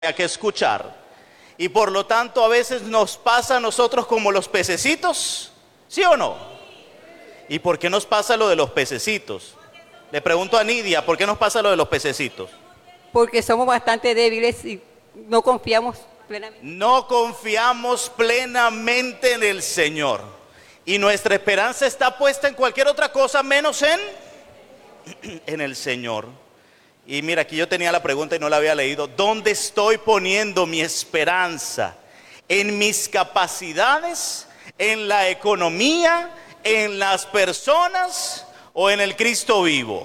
que escuchar. Y por lo tanto a veces nos pasa a nosotros como los pececitos, ¿sí o no? ¿Y por qué nos pasa lo de los pececitos? Le pregunto a Nidia, ¿por qué nos pasa lo de los pececitos? Porque somos bastante débiles y no confiamos plenamente. No confiamos plenamente en el Señor. Y nuestra esperanza está puesta en cualquier otra cosa menos en el Señor. Y mira, aquí yo tenía la pregunta y no la había leído. ¿Dónde estoy poniendo mi esperanza? ¿En mis capacidades? ¿En la economía? ¿En las personas? ¿O en el Cristo vivo?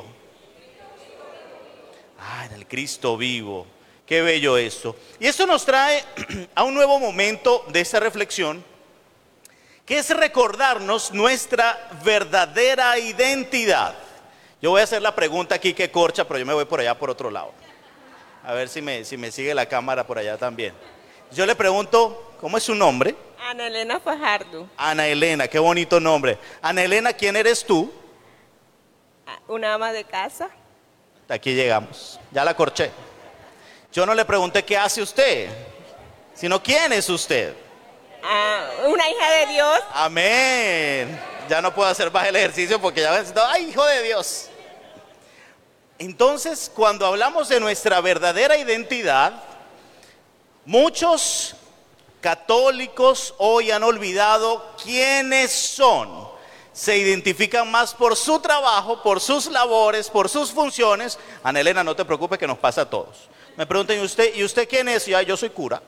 En el Cristo vivo. Qué bello eso. Y esto nos trae a un nuevo momento de esta reflexión, que es recordarnos nuestra verdadera identidad. Yo voy a hacer la pregunta aquí que corcha, pero yo me voy por allá por otro lado. A ver si me sigue la cámara por allá también. Yo le pregunto, ¿cómo es su nombre? Ana Elena Fajardo. Ana Elena, qué bonito nombre. Ana Elena, ¿quién eres tú? Una ama de casa. Hasta aquí llegamos, ya la corché. Yo no le pregunté qué hace usted, sino quién es usted. Una hija de Dios. Amén. Ya no puedo hacer más el ejercicio porque ya ven, ¡ay, hijo de Dios! Entonces, cuando hablamos de nuestra verdadera identidad, muchos católicos hoy han olvidado quiénes son. Se identifican más por su trabajo, por sus labores, por sus funciones. Ana Elena, no te preocupes que nos pasa a todos. Me preguntan, ¿y usted quién es? Yo soy cura.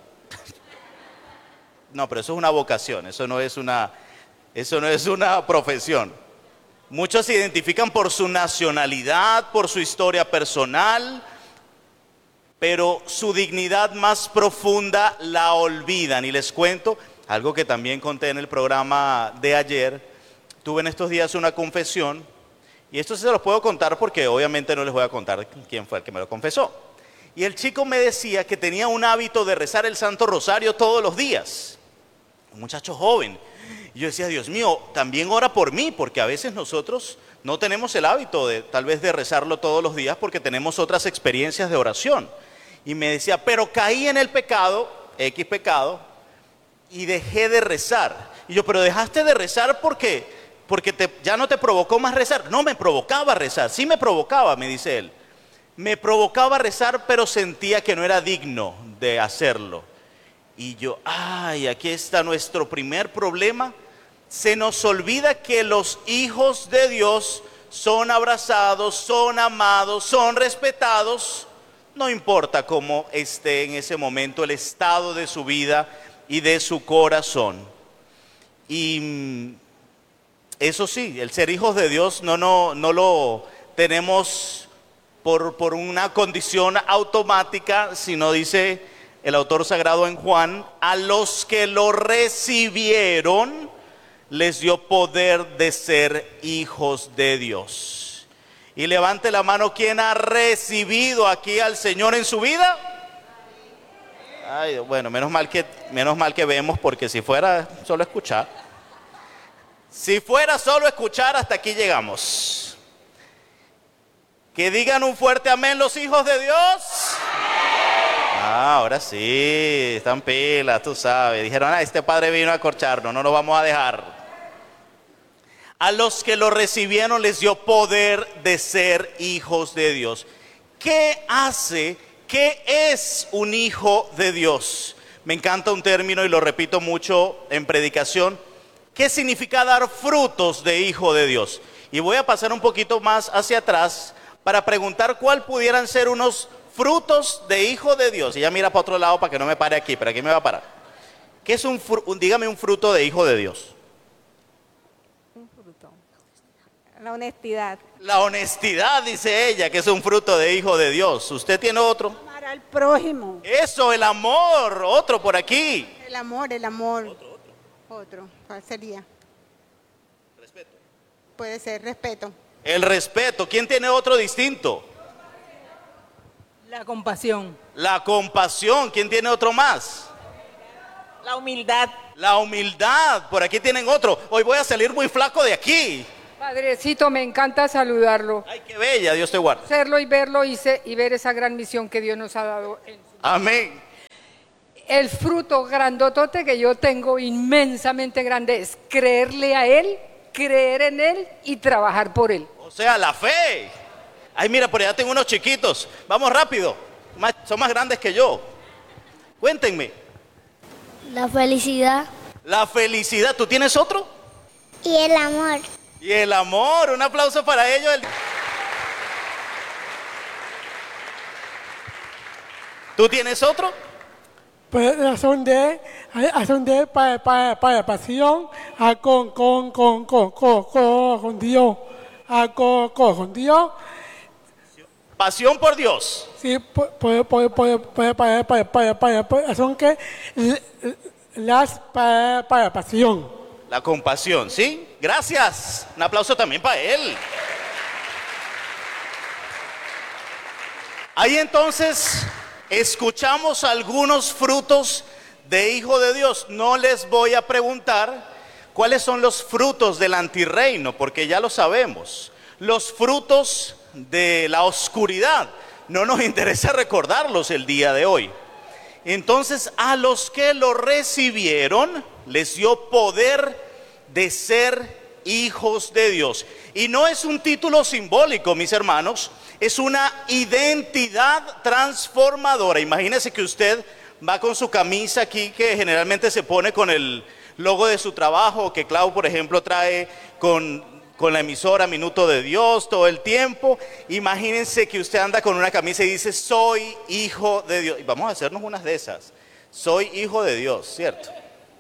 No, pero eso es una vocación, eso no es una profesión. Muchos se identifican por su nacionalidad, por su historia personal, pero su dignidad más profunda la olvidan. Y les cuento algo que también conté en el programa de ayer. Tuve en estos días una confesión, y esto se los puedo contar porque obviamente no les voy a contar quién fue el que me lo confesó. Y el chico me decía que tenía un hábito de rezar el Santo Rosario todos los días. Un muchacho joven. Y yo decía, Dios mío, también ora por mí, porque a veces nosotros no tenemos el hábito tal vez de rezarlo todos los días porque tenemos otras experiencias de oración. Y me decía, pero caí en el pecado, X pecado, y dejé de rezar. Y yo, pero dejaste de rezar porque ya no te provocó más rezar. No, me provocaba rezar, sí me provocaba, me dice él. Me provocaba rezar, pero sentía que no era digno de hacerlo. Y yo, aquí está nuestro primer problema. Se nos olvida que los hijos de Dios son abrazados, son amados, son respetados. No importa cómo esté en ese momento el estado de su vida y de su corazón. Y eso sí, el ser hijos de Dios no lo tenemos por una condición automática, sino dice el autor sagrado en Juan, a los que lo recibieron les dio poder de ser hijos de Dios. Y levante la mano, ¿quién ha recibido aquí al Señor en su vida? Bueno, menos mal que vemos, porque si fuera solo escuchar, hasta aquí llegamos. Que digan un fuerte amén los hijos de Dios. Ahora sí, están pilas, tú sabes. Dijeron, este padre vino a acorcharnos, no nos vamos a dejar. A los que lo recibieron les dio poder de ser hijos de Dios. ¿Qué es un hijo de Dios? Me encanta un término y lo repito mucho en predicación. ¿Qué significa dar frutos de hijo de Dios? Y voy a pasar un poquito más hacia atrás para preguntar cuál pudieran ser unos frutos de hijo de Dios. Y ya mira para otro lado para que no me pare aquí, pero aquí me va a parar. ¿Qué es dígame un fruto de hijo de Dios? Un fruto. La honestidad. La honestidad, dice ella, que es un fruto de hijo de Dios. ¿Usted tiene otro? Amar al prójimo. Eso, el amor. Otro por aquí. El amor. Otro. ¿Cuál sería? Respeto. Puede ser respeto. El respeto. ¿Quién tiene otro distinto? La compasión. La compasión. ¿Quién tiene otro más? La humildad. La humildad. Por aquí tienen otro. Hoy voy a salir muy flaco de aquí. Padrecito, me encanta saludarlo. Ay, qué bella, Dios te guarde. Hacerlo y verlo y ver esa gran misión que Dios nos ha dado. Amén. el fruto grandotote que yo tengo, inmensamente grande, es creerle a Él, creer en Él y trabajar por Él. O sea, la fe. Ay, mira, por allá tengo unos chiquitos. Vamos rápido. Son más grandes que yo. Cuéntenme. La felicidad La felicidad. ¿Tú tienes otro? y el amor. Y el amor. Un aplauso para ellos. ¿Tú tienes otro? Pues son de pasión con Dios, con Dios. Pasión por Dios. Sí, son que las pasión. La compasión, ¿sí? Gracias. Un aplauso también para él. Ahí entonces escuchamos algunos frutos de hijo de Dios. No les voy a preguntar cuáles son los frutos del antirreino, porque ya lo sabemos. Los frutos de la oscuridad, no nos interesa recordarlos el día de hoy. Entonces, a los que lo recibieron, les dio poder de ser hijos de Dios. Y no es un título simbólico, mis hermanos, es una identidad transformadora. Imagínese que usted va con su camisa aquí, que generalmente se pone con el logo de su trabajo, que Clau, por ejemplo, trae con la emisora Minuto de Dios todo el tiempo. Imagínense que usted anda con una camisa y dice, soy hijo de Dios. Y vamos a hacernos unas de esas. Soy hijo de Dios, ¿cierto?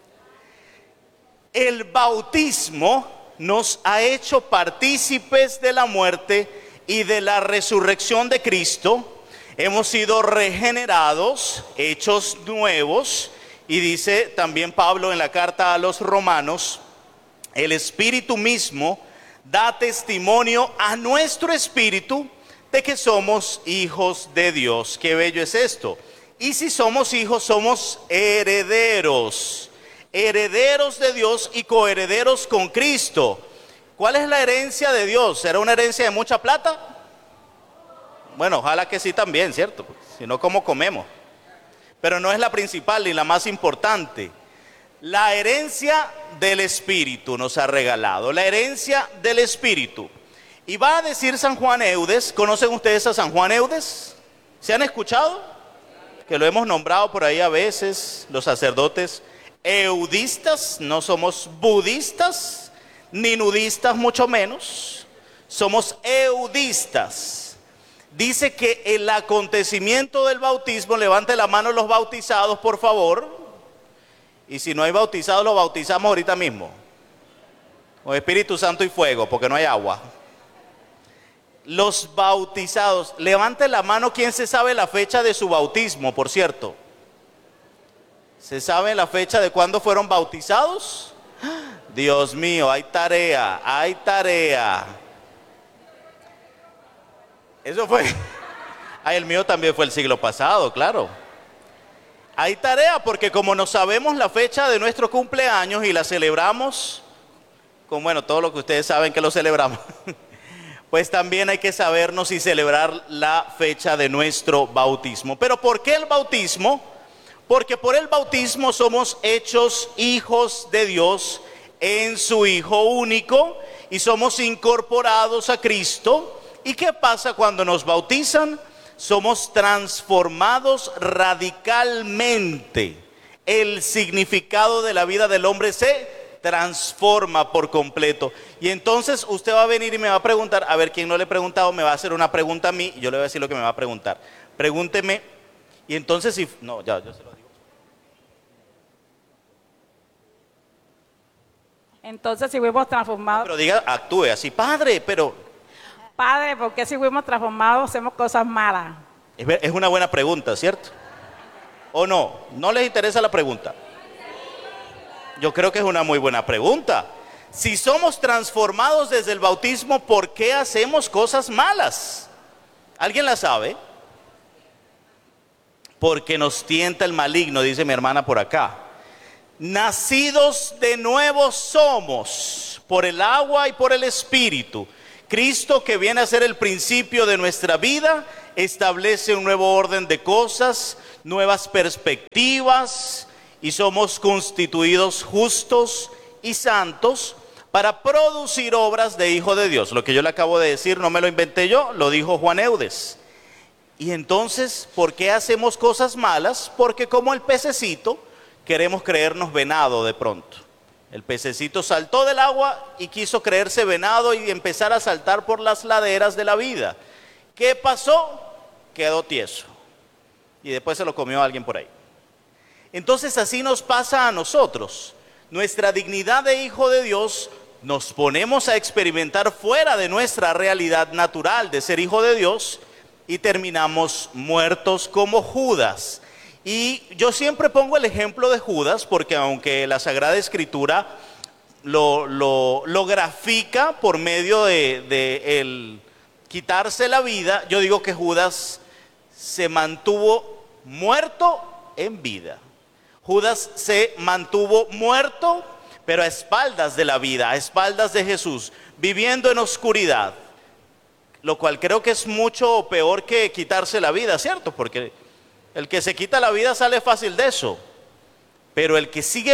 El bautismo nos ha hecho partícipes de la muerte y de la resurrección de Cristo. Hemos sido regenerados, hechos nuevos. Y dice también Pablo en la carta a los Romanos, el Espíritu mismo da testimonio a nuestro espíritu de que somos hijos de Dios. Qué bello es esto. Y si somos hijos, somos herederos. Herederos de Dios y coherederos con Cristo. ¿Cuál es la herencia de Dios? ¿Será una herencia de mucha plata? Bueno, ojalá que sí también, ¿cierto? Si no, ¿cómo comemos? Pero no es la principal ni la más importante. La herencia del Espíritu nos ha regalado, la herencia del Espíritu. Y va a decir San Juan Eudes. ¿Conocen ustedes a San Juan Eudes? ¿Se han escuchado? Que lo hemos nombrado por ahí a veces, los sacerdotes eudistas. No somos budistas, ni nudistas mucho menos. Somos eudistas. Dice que el acontecimiento del bautismo, levante la mano los bautizados, por favor. Y si no hay bautizados, los bautizamos ahorita mismo. Con Espíritu Santo y fuego, porque no hay agua. Los bautizados, levante la mano quien se sabe la fecha de su bautismo, por cierto. ¿Se sabe la fecha de cuándo fueron bautizados? Dios mío, hay tarea, hay tarea. Eso fue. Ay, el mío también fue el siglo pasado, claro. Hay tarea porque como no sabemos la fecha de nuestro cumpleaños y la celebramos, con bueno, todo lo que ustedes saben que lo celebramos, pues también hay que sabernos y celebrar la fecha de nuestro bautismo. ¿Pero por qué el bautismo? Porque por el bautismo somos hechos hijos de Dios en su Hijo único y somos incorporados a Cristo. ¿Y qué pasa cuando nos bautizan? Somos transformados radicalmente. El significado de la vida del hombre se transforma por completo. Y entonces usted va a venir y me va a preguntar, a ver, quien no le he preguntado me va a hacer una pregunta a mí y yo le voy a decir lo que me va a preguntar. Pregúnteme. Y entonces si... No, ya, yo se lo digo. Entonces, si fuimos transformados, Pero diga, actúe así, padre, pero... Padre, ¿por qué si fuimos transformados hacemos cosas malas? Es una buena pregunta, ¿cierto? ¿O no? ¿No les interesa la pregunta? Yo creo que es una muy buena pregunta. Si somos transformados desde el bautismo, ¿por qué hacemos cosas malas? ¿Alguien la sabe? Porque nos tienta el maligno, dice mi hermana por acá. Nacidos de nuevo somos por el agua y por el Espíritu. Cristo, que viene a ser el principio de nuestra vida, establece un nuevo orden de cosas. nuevas perspectivas y somos constituidos justos y santos para producir obras de hijo de Dios. Lo que yo le acabo de decir no me lo inventé yo, lo dijo Juan Eudes. Y entonces, ¿por qué hacemos cosas malas? Porque como el pececito, queremos creernos venado de pronto. El pececito saltó del agua y quiso creerse venado y empezar a saltar por las laderas de la vida. ¿Qué pasó? Quedó tieso. Y después se lo comió alguien por ahí. Entonces así nos pasa a nosotros. Nuestra dignidad de hijo de Dios nos ponemos a experimentar fuera de nuestra realidad natural de ser hijo de Dios y terminamos muertos como Judas. Y yo siempre pongo el ejemplo de Judas porque aunque la Sagrada Escritura lo grafica por medio de el quitarse la vida, yo digo que Judas se mantuvo muerto en vida. Judas se mantuvo muerto, pero a espaldas de la vida, a espaldas de Jesús, viviendo en oscuridad. Lo cual creo que es mucho peor que quitarse la vida, ¿cierto? Porque el que se quita la vida sale fácil de eso. Pero el que sigue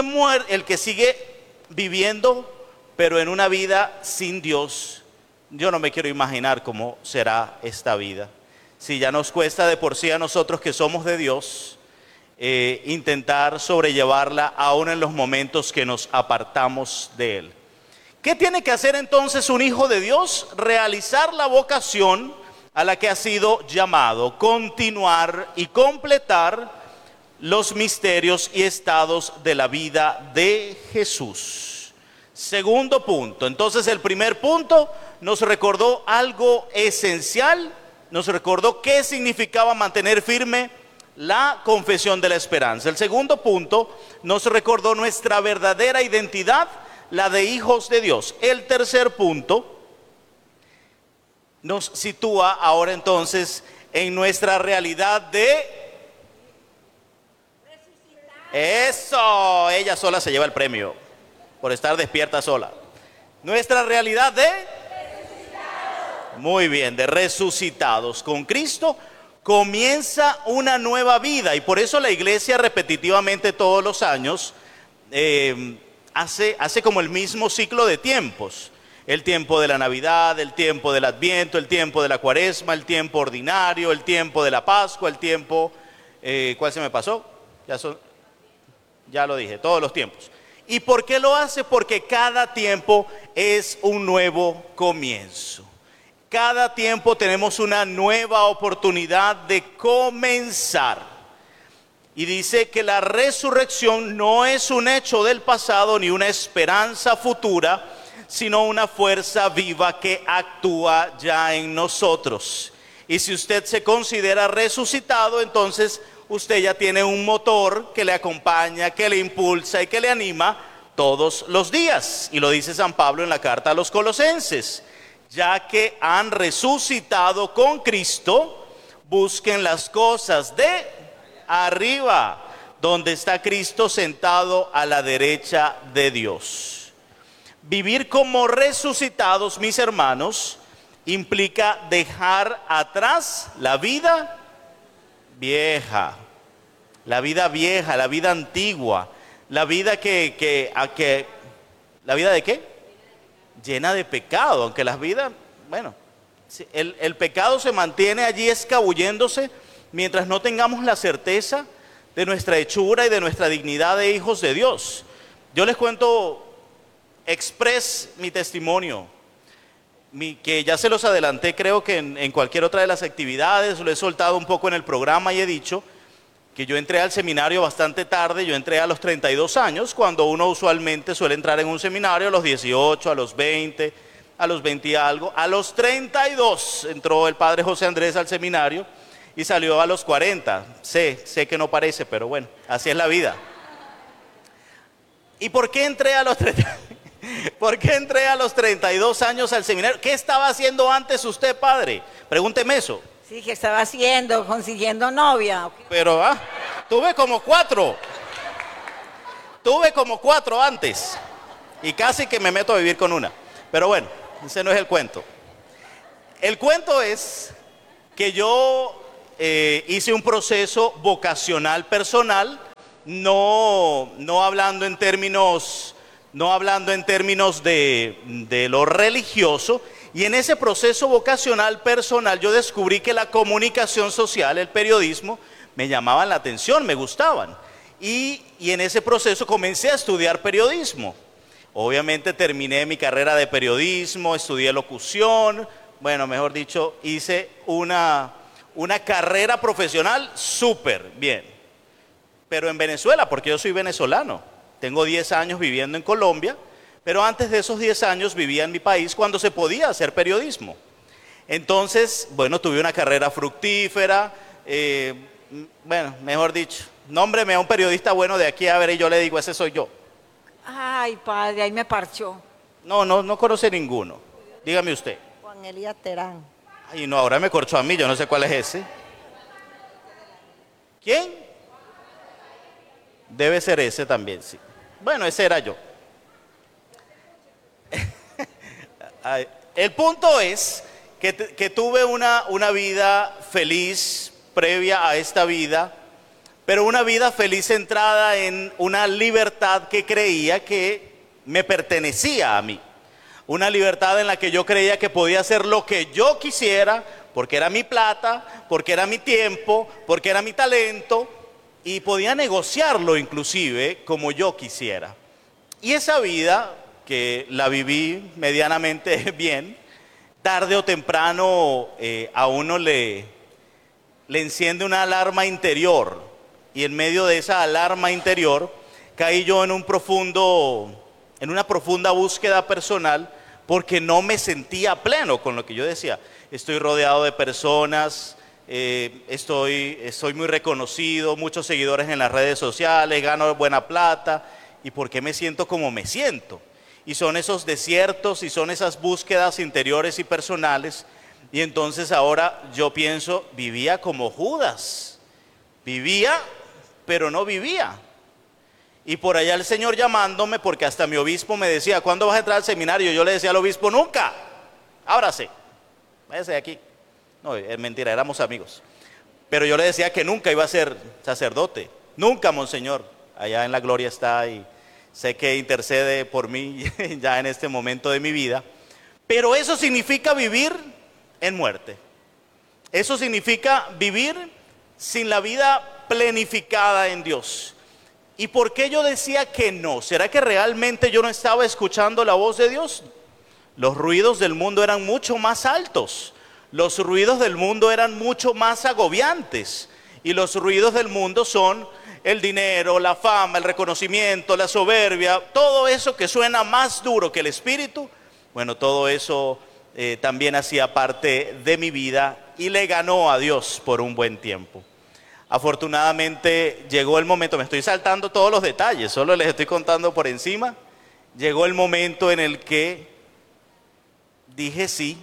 viviendo, pero en una vida sin Dios, yo no me quiero imaginar cómo será esta vida. Si ya nos cuesta de por sí a nosotros que somos de Dios, intentar sobrellevarla aún en los momentos que nos apartamos de Él. ¿Qué tiene que hacer entonces un hijo de Dios? Realizar la vocación a la que ha sido llamado, continuar y completar los misterios y estados de la vida de Jesús. Segundo punto, entonces el primer punto nos recordó algo esencial, nos recordó qué significaba mantener firme la confesión de la esperanza. El segundo punto nos recordó nuestra verdadera identidad, la de hijos de Dios. El tercer punto nos sitúa ahora entonces en nuestra realidad de... Eso, ella sola se lleva el premio por estar despierta sola. Nuestra realidad de... Muy bien, de resucitados con Cristo. Comienza una nueva vida y por eso la iglesia repetitivamente todos los años hace como el mismo ciclo de tiempos. El tiempo de la Navidad, el tiempo del Adviento, el tiempo de la Cuaresma, el tiempo ordinario, el tiempo de la Pascua, el tiempo... ¿cuál se me pasó? Ya lo dije, todos los tiempos. ¿Y por qué lo hace? Porque cada tiempo es un nuevo comienzo. Cada tiempo tenemos una nueva oportunidad de comenzar. Y dice que la resurrección no es un hecho del pasado ni una esperanza futura, sino una fuerza viva que actúa ya en nosotros. Y si usted se considera resucitado, entonces usted ya tiene un motor que le acompaña, que le impulsa y que le anima todos los días. Y lo dice San Pablo en la carta a los Colosenses. Ya que han resucitado con Cristo, busquen las cosas de arriba, donde está Cristo sentado a la derecha de Dios. Vivir como resucitados, mis hermanos, implica dejar atrás la vida vieja, la vida antigua, la vida ¿la vida de qué? Llena de pecado, aunque las vidas, bueno, el pecado se mantiene allí escabulléndose mientras no tengamos la certeza de nuestra hechura y de nuestra dignidad de hijos de Dios. Yo les cuento express mi testimonio, que ya se los adelanté, creo que en cualquier otra de las actividades, lo he soltado un poco en el programa y he dicho que yo entré al seminario bastante tarde. Yo entré a los 32 años, cuando uno usualmente suele entrar en un seminario a los 18, a los 20, a los 20 y algo. A los 32 entró el padre José Andrés al seminario y salió a los 40. Sé que no parece, pero bueno, así es la vida. ¿Y por qué entré a los 32 años al seminario? ¿Qué estaba haciendo antes usted, padre? Pregúnteme eso. Sí, ¿qué estaba haciendo? Consiguiendo novia. Pero tuve como 4. Tuve como 4 antes. Y casi que me meto a vivir con una. Pero bueno, ese no es el cuento. El cuento es que yo hice un proceso vocacional personal, no hablando en términos de lo religioso. Y en ese proceso vocacional personal yo descubrí que la comunicación social, el periodismo, me llamaban la atención, me gustaban. Y en ese proceso comencé a estudiar periodismo. Obviamente terminé mi carrera de periodismo, estudié locución, bueno, mejor dicho, hice una carrera profesional súper bien. Pero en Venezuela, porque yo soy venezolano, tengo 10 años viviendo en Colombia, pero antes de esos 10 años vivía en mi país cuando se podía hacer periodismo. Entonces, bueno, tuve una carrera fructífera, bueno, mejor dicho, nómbreme a un periodista bueno de aquí a ver y yo le digo, ese soy yo. Ay, padre, ahí me parchó. No conoce ninguno. Dígame usted. Juan Elías Terán. Ay, no, ahora me corchó a mí, yo no sé cuál es ese. ¿Quién? Debe ser ese también, sí. Bueno, ese era yo. El punto es que tuve una vida feliz previa a esta vida, pero una vida feliz centrada en una libertad que creía que me pertenecía a mí. Una libertad en la que yo creía que podía hacer lo que yo quisiera, porque era mi plata, porque era mi tiempo, porque era mi talento, y podía negociarlo inclusive como yo quisiera. Y esa vida, que la viví medianamente bien, tarde o temprano a uno le enciende una alarma interior, y en medio de esa alarma interior caí yo en una profunda búsqueda personal, porque no me sentía pleno con lo que yo decía. Estoy rodeado de personas, soy muy reconocido, muchos seguidores en las redes sociales, gano buena plata, ¿y por qué me siento como me siento? Y son esos desiertos y son esas búsquedas interiores y personales. Y entonces ahora yo pienso, vivía como Judas. Vivía, pero no vivía. Y por allá el Señor llamándome, porque hasta mi obispo me decía, ¿cuándo vas a entrar al seminario? Yo le decía al obispo, nunca. Ábrase, váyase de aquí. No, es mentira, éramos amigos. Pero yo le decía que nunca iba a ser sacerdote. Nunca, monseñor. Allá en la gloria está y sé que intercede por mí ya en este momento de mi vida. Pero eso significa vivir en muerte. Eso significa vivir sin la vida plenificada en Dios. ¿Y por qué yo decía que no? ¿Será que realmente yo no estaba escuchando la voz de Dios? Los ruidos del mundo eran mucho más altos. Los ruidos del mundo eran mucho más agobiantes. Y los ruidos del mundo son el dinero, la fama, el reconocimiento, la soberbia, todo eso que suena más duro que el espíritu. Bueno, todo eso también hacía parte de mi vida y le ganó a Dios por un buen tiempo. Afortunadamente llegó el momento, me estoy saltando todos los detalles, solo les estoy contando por encima. Llegó el momento en el que dije sí.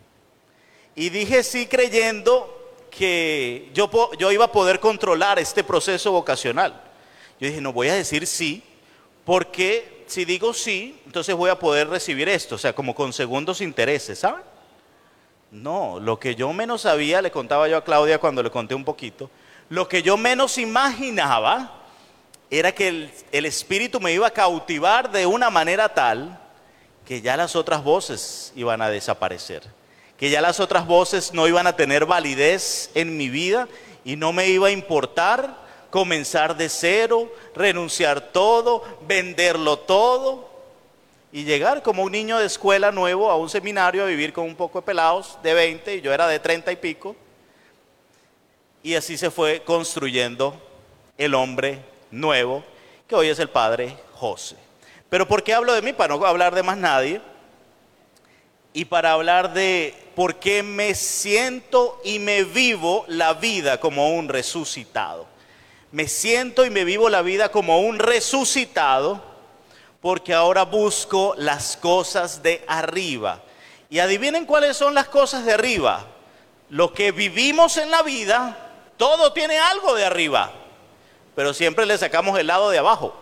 Y dije sí creyendo que yo iba a poder controlar este proceso vocacional. Yo dije, no, voy a decir sí, porque si digo sí, entonces voy a poder recibir esto, o sea, como con segundos intereses, ¿saben? No, lo que yo menos sabía, le contaba yo a Claudia cuando le conté un poquito, lo que yo menos imaginaba era que el Espíritu me iba a cautivar de una manera tal que ya las otras voces iban a desaparecer. Que ya las otras voces no iban a tener validez en mi vida y no me iba a importar comenzar de cero, renunciar todo, venderlo todo y llegar como un niño de escuela nuevo a un seminario a vivir con un poco de pelados de 20 y yo era de 30 y pico. Y así se fue construyendo el hombre nuevo que hoy es el padre José. Pero ¿por qué hablo de mí? Para no hablar de más nadie. Y para hablar de por qué me siento y me vivo la vida como un resucitado. Me siento y me vivo la vida como un resucitado porque ahora busco las cosas de arriba. Y adivinen cuáles son las cosas de arriba. Lo que vivimos en la vida, todo tiene algo de arriba, pero siempre le sacamos el lado de abajo.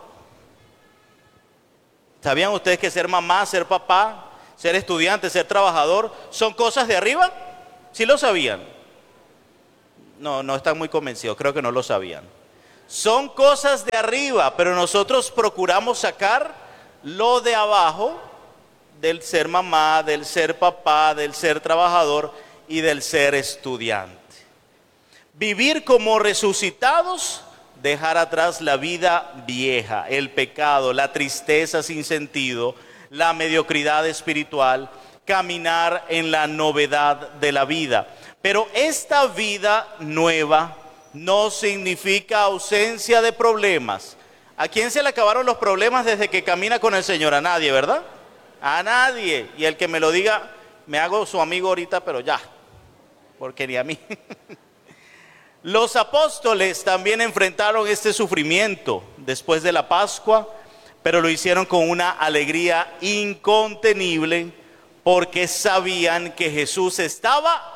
¿Sabían ustedes que ser mamá, ser papá, ser estudiante, ser trabajador, son cosas de arriba? ¿Sí lo sabían? no están muy convencidos, creo que no lo sabían. Son cosas de arriba, pero nosotros procuramos sacar lo de abajo, del ser mamá, del ser papá, del ser trabajador y del ser estudiante. Vivir como resucitados, dejar atrás la vida vieja, el pecado, la tristeza sin sentido, la mediocridad espiritual, caminar en la novedad de la vida. Pero esta vida nueva no significa ausencia de problemas. ¿A quién se le acabaron los problemas desde que camina con el Señor? A nadie, ¿verdad? A nadie. Y el que me lo diga, me hago su amigo ahorita, pero ya, porque ni a mí. Los apóstoles también enfrentaron este sufrimiento después de la Pascua, pero lo hicieron con una alegría incontenible porque sabían que Jesús estaba.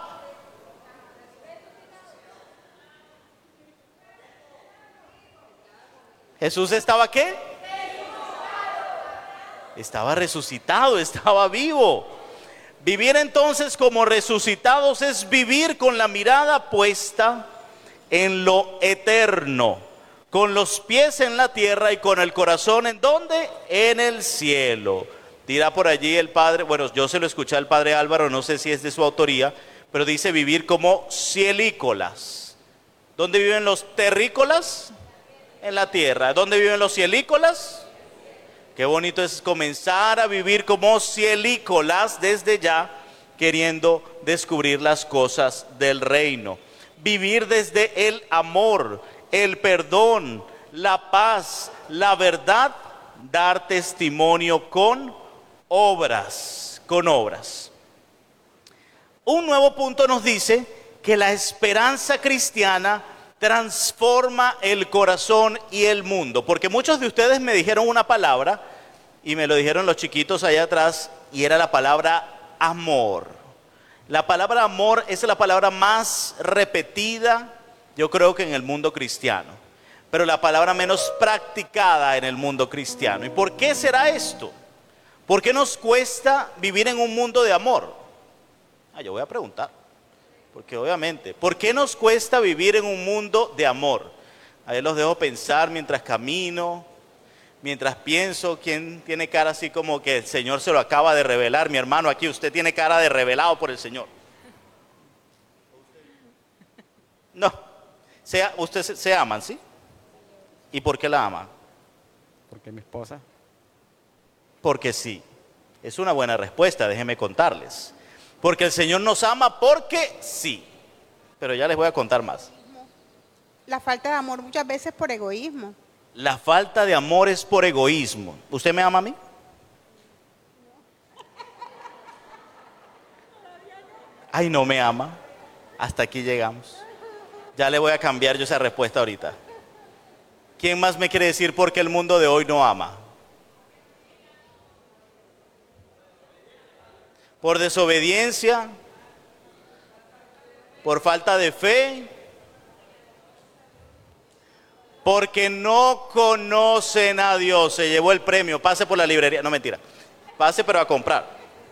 ¿Jesús estaba qué? Estaba resucitado, estaba vivo. Vivir entonces como resucitados es vivir con la mirada puesta en lo eterno, con los pies en la tierra y con el corazón ¿en dónde? En el cielo. Dirá por allí el padre, bueno, yo se lo escuché al padre Álvaro, no sé si es de su autoría, pero dice vivir como cielícolas. ¿Dónde viven los terrícolas? En la tierra. ¿Dónde viven los cielícolas? Qué bonito es comenzar a vivir como cielícolas desde ya, queriendo descubrir las cosas del reino. Vivir desde el amor, el perdón, la paz, la verdad, dar testimonio con obras, Un nuevo punto nos dice que la esperanza cristiana transforma el corazón y el mundo, porque muchos de ustedes me dijeron una palabra, y me lo dijeron los chiquitos allá atrás, y era la palabra amor. La palabra amor es la palabra más repetida, yo creo que en el mundo cristiano, pero la palabra menos practicada en el mundo cristiano. ¿Y por qué será esto? ¿Por qué nos cuesta vivir en un mundo de amor? Yo voy a preguntar, porque obviamente, ¿por qué nos cuesta vivir en un mundo de amor? Ahí los dejo pensar mientras camino, mientras pienso. ¿Quién tiene cara así como que el Señor se lo acaba de revelar? Mi hermano aquí, usted tiene cara de revelado por el Señor. No, ustedes se aman, ¿sí? ¿Y por qué la aman? Porque mi esposa. Porque sí, es una buena respuesta, déjenme contarles. Porque el Señor nos ama porque sí, pero ya les voy a contar más. La falta de amor muchas veces por egoísmo. La falta de amor es por egoísmo. ¿Usted me ama a mí? Ay, no me ama. Hasta aquí llegamos. Ya le voy a cambiar yo esa respuesta ahorita. ¿Quién más me quiere decir por qué el mundo de hoy no ama? Por desobediencia, por falta de fe, porque no conocen a Dios. Se llevó el premio, pase por la librería, no mentira, pase pero a comprar.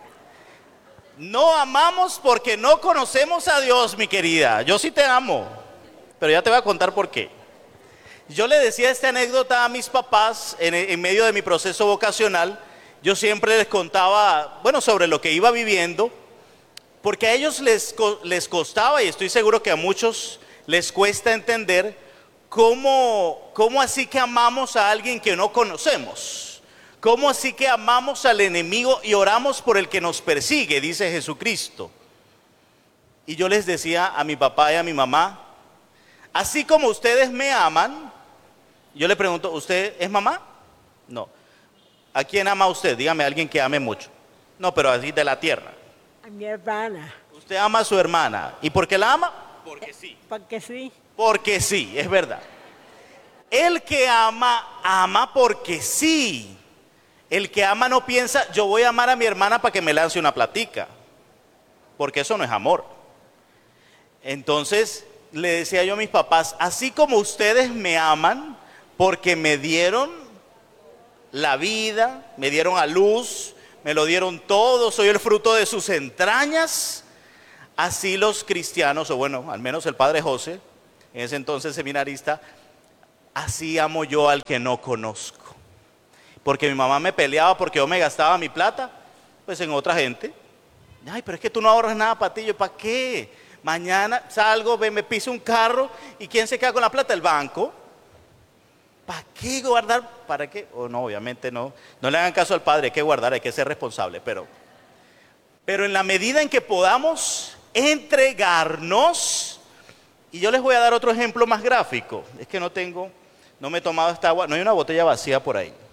No amamos porque no conocemos a Dios, mi querida. Yo sí te amo, pero ya te voy a contar por qué. Yo le decía esta anécdota a mis papás en medio de mi proceso vocacional. Yo siempre les contaba, sobre lo que iba viviendo, porque a ellos les costaba, y estoy seguro que a muchos les cuesta entender cómo así que amamos a alguien que no conocemos. Cómo así que amamos al enemigo y oramos por el que nos persigue, dice Jesucristo. Y yo les decía a mi papá y a mi mamá, así como ustedes me aman, yo le pregunto, ¿usted es mamá? No. ¿A quién ama usted? Dígame a alguien que ame mucho. No, pero así de la tierra. A mi hermana. Usted ama a su hermana. ¿Y por qué la ama? Porque sí. Porque sí. Porque sí, es verdad. El que ama, ama porque sí. El que ama no piensa, yo voy a amar a mi hermana para que me lance una platica. Porque eso no es amor. Entonces, le decía yo a mis papás, así como ustedes me aman porque me dieron la vida, me dieron a luz, me lo dieron todo, soy el fruto de sus entrañas, así los cristianos, o bueno, al menos el padre José, en ese entonces seminarista, así amo yo al que no conozco. Porque mi mamá me peleaba porque yo me gastaba mi plata, pues en otra gente. Ay, pero es que tú no ahorras nada para ti. Yo, ¿para qué? Mañana salgo, me piso un carro y ¿quién se queda con la plata? El banco. ¿Para qué guardar? ¿Para qué? O no, obviamente no. No le hagan caso al padre, hay que guardar, hay que ser responsable. Pero en la medida en que podamos entregarnos, y yo les voy a dar otro ejemplo más gráfico. Es que no me he tomado esta agua, no hay una botella vacía por ahí.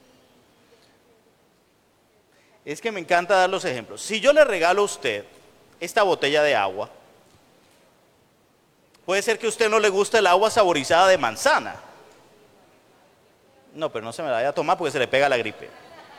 Es que me encanta dar los ejemplos. Si yo le regalo a usted esta botella de agua, puede ser que a usted no le guste el agua saborizada de manzana. No, pero no se me la vaya a tomar porque se le pega la gripe.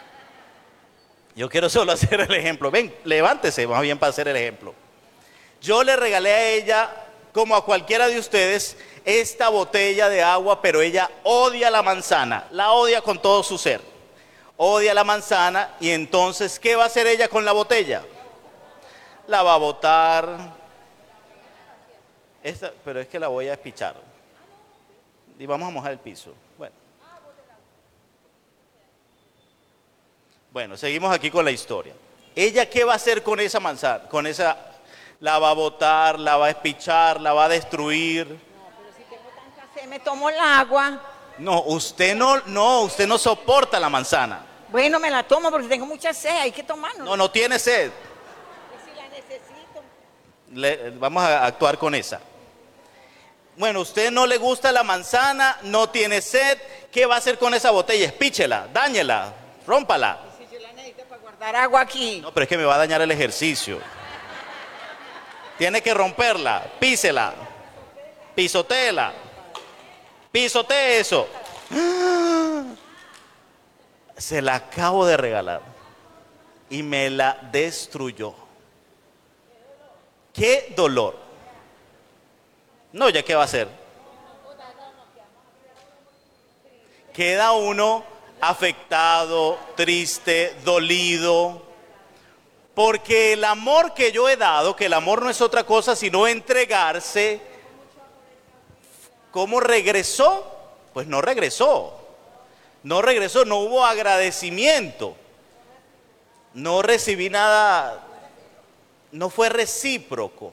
Yo quiero solo hacer el ejemplo. Ven, levántese más bien para hacer el ejemplo. Yo le regalé a ella, como a cualquiera de ustedes, esta botella de agua, pero ella odia la manzana, la odia con todo su ser. Odia la manzana y entonces, ¿qué va a hacer ella con la botella? La va a botar. Pero es que la voy a espichar. Y vamos a mojar el piso. Bueno, seguimos aquí con la historia. ¿Ella qué va a hacer con esa manzana? La va a botar, la va a espichar, la va a destruir. No, pero si tengo tanta sed, me tomo el agua. No, usted no soporta la manzana. Bueno, me la tomo porque tengo mucha sed, hay que tomarla. No tiene sed. Si la necesito. Vamos a actuar con esa. Bueno, usted no le gusta la manzana, no tiene sed. ¿Qué va a hacer con esa botella? Espíchela, dáñela, rómpala. ¿Y si yo la necesito para guardar agua aquí? No, pero es que me va a dañar el ejercicio. Tiene que romperla, písela, pisotéela, pisotee eso. Se la acabo de regalar y me la destruyó. ¡Qué dolor! No, ¿ya qué va a hacer? Queda uno afectado, triste, dolido. Porque el amor que yo he dado, que el amor no es otra cosa sino entregarse, ¿cómo regresó? Pues no regresó. No regresó, no hubo agradecimiento. No recibí nada, no fue recíproco.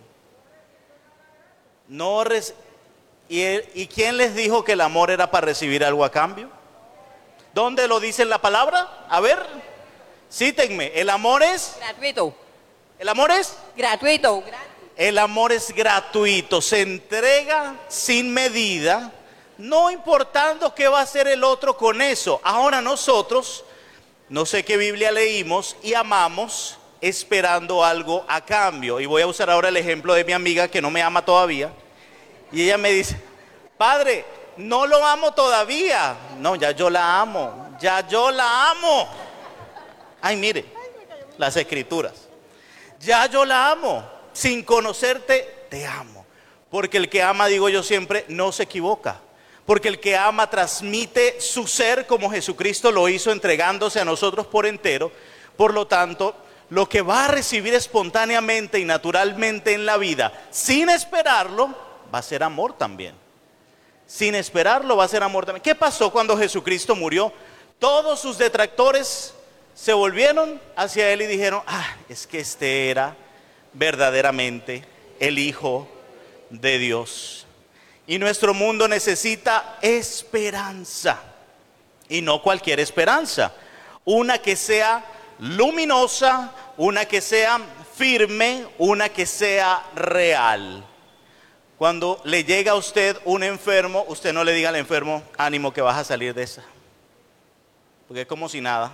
¿Y quién les dijo que el amor era para recibir algo a cambio? ¿Dónde lo dice en la palabra? A ver, cítenme. ¿El amor es? Gratuito. ¿El amor es? Gratuito. El amor es gratuito, se entrega sin medida, no importando qué va a hacer el otro con eso. Ahora nosotros, no sé qué Biblia leímos y amamos esperando algo a cambio. Y voy a usar ahora el ejemplo de mi amiga que no me ama todavía. Y ella me dice, padre, no lo amo todavía. No, ya yo la amo, ya yo la amo. Ay, mire, las escrituras. Ya yo la amo, sin conocerte, te amo. Porque el que ama, digo yo siempre, no se equivoca. Porque el que ama transmite su ser como Jesucristo lo hizo entregándose a nosotros por entero. Por lo tanto, lo que va a recibir espontáneamente y naturalmente en la vida, sin esperarlo, va a ser amor también. Sin esperarlo va a ser amor también. ¿Qué pasó cuando Jesucristo murió? Todos sus detractores se volvieron hacia él y dijeron, es que este era verdaderamente el Hijo de Dios. Y nuestro mundo necesita esperanza. Y no cualquier esperanza. Una que sea luminosa, una que sea firme, una que sea real. Cuando le llega a usted un enfermo, usted no le diga al enfermo, ánimo que vas a salir de esa. Porque es como si nada.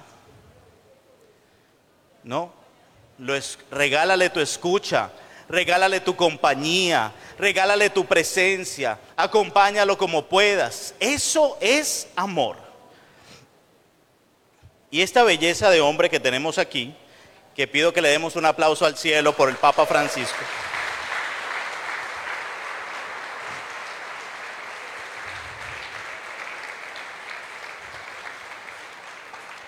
No, regálale tu escucha, regálale tu compañía, regálale tu presencia, acompáñalo como puedas. Eso es amor. Y esta belleza de hombre que tenemos aquí, que pido que le demos un aplauso al cielo por el Papa Francisco.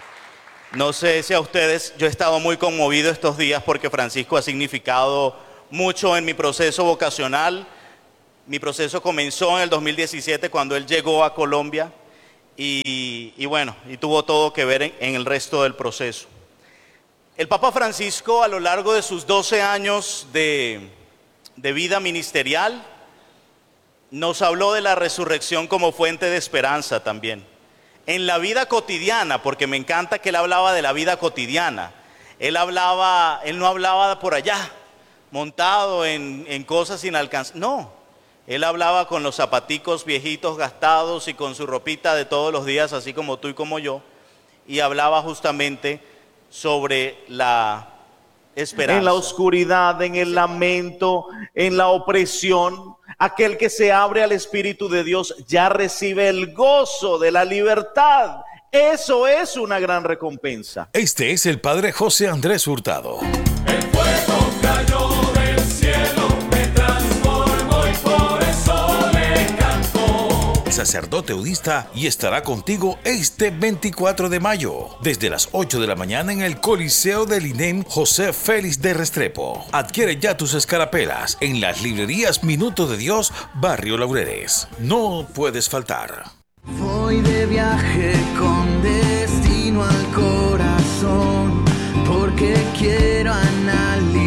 No sé si a ustedes, yo he estado muy conmovido estos días porque Francisco ha significado mucho en mi proceso vocacional. Mi proceso comenzó en el 2017 cuando él llegó a Colombia y bueno, y tuvo todo que ver en el resto del proceso. El Papa Francisco, a lo largo de sus 12 años de vida ministerial, nos habló de la resurrección como fuente de esperanza también. En la vida cotidiana, porque me encanta que él hablaba de la vida cotidiana. Él no hablaba por allá, montado en cosas inalcanzables. No, él hablaba con los zapaticos viejitos gastados y con su ropita de todos los días, así como tú y como yo. Y hablaba justamente sobre la esperanza. En la oscuridad, en el lamento, en la opresión, aquel que se abre al Espíritu de Dios ya recibe el gozo de la libertad. Eso es una gran recompensa. Este es el Padre José Andrés Hurtado. El fuego cayó del cielo, me transformó y por eso le canto. Sacerdote eudista y estará contigo este 24 de mayo, desde las 8 de la mañana en el Coliseo del INEM José Félix de Restrepo. Adquiere ya tus escarapelas en las librerías Minuto de Dios, Barrio Laureles. No puedes faltar. Voy de viaje con destino al corazón, porque quiero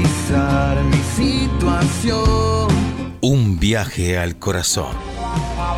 analizar mi situación. Un viaje al corazón.